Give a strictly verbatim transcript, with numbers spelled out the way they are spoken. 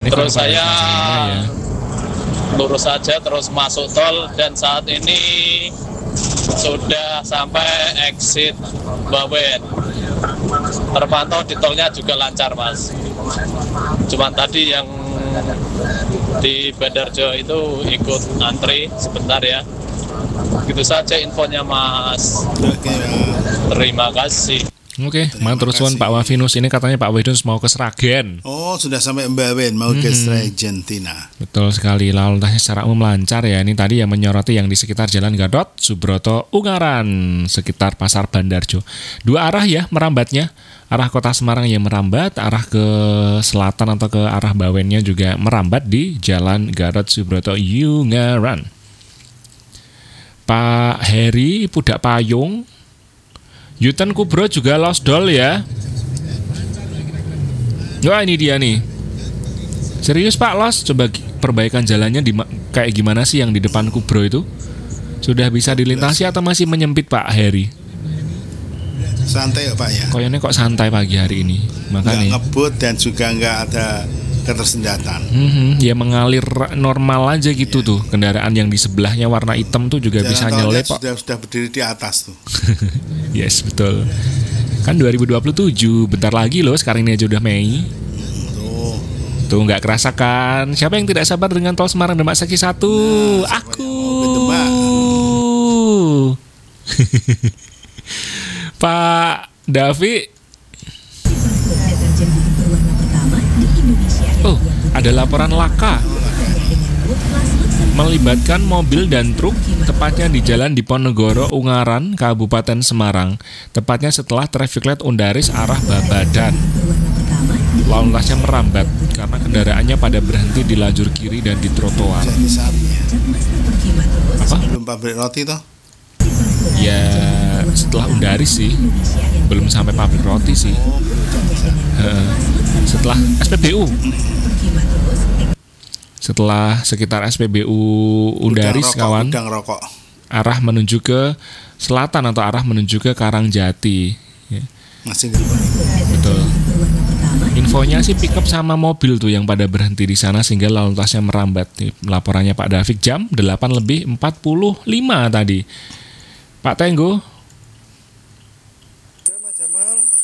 terus saya ya. lurus saja terus masuk tol dan saat ini sudah sampai exit Bawen. Terpantau di tolnya juga lancar mas. Cuman tadi yang di Bandarjo itu ikut antri sebentar ya. Begitu saja infonya mas. Terima kasih. Oke, matur suwun Pak Wafinus. Ini katanya Pak Wafinus mau ke Sragen. Oh, sudah sampai Mbawen, mau ke Hmm. Sragen Tina. Betul sekali, lalu lintasnya secara umum lancar ya. Ini tadi yang menyoroti yang di sekitar Jalan Gadot, Subroto, Ungaran, sekitar Pasar Bandarjo. Dua arah ya merambatnya. Arah Kota Semarang yang merambat, arah ke selatan atau ke arah Bawennya juga merambat di Jalan Gadot, Subroto, Ungaran. Pak Heri Pudak Payung, Yuten Kubro juga lost doll ya. Wah ini dia nih. Serius Pak Los, coba perbaikan jalannya di kayak gimana sih yang di depan Kubro itu? Sudah bisa dilintasi atau masih menyempit Pak Heri? Santai ya Pak ya. Kayaknya kok santai pagi hari ini. Makanya nggak ngebut dan juga nggak ada ketersendatan. Mm-hmm, ya mengalir normal aja gitu yeah. Tuh. Kendaraan yang di sebelahnya warna hitam tuh juga Jalan bisa nyelip kok. Sudah sudah berdiri di atas tuh. Yes betul. Kan dua ribu dua puluh tujuh bentar lagi loh. Sekarang ini aja udah Mei. Tuh. Tuh nggak kerasa kan? Siapa yang tidak sabar dengan tol Semarang Demak Seki satu? Nah, aku. Pak Davi. Oh, ada laporan laka melibatkan mobil dan truk, tepatnya di Jalan Diponegoro, Ungaran, Kabupaten Semarang. Tepatnya setelah traffic light Undaris arah Babadan. Lalu lintasnya merambat karena kendaraannya pada berhenti di lajur kiri dan di trotoar. Apa? Belum pabrik roti toh? Ya, setelah Undaris sih. Belum sampai pabrik roti sih. Setelah S P B U. Setelah sekitar S P B U Undaris rokok, kawan, rokok. arah menuju ke selatan atau arah menuju ke Karangjati. Ya. Masih betul. Infonya sih pick up sama mobil tuh yang pada berhenti di sana sehingga lalu lintasnya merambat. Nih, laporannya Pak Davik jam delapan lebih empat puluh lima tadi. Pak Tenggo,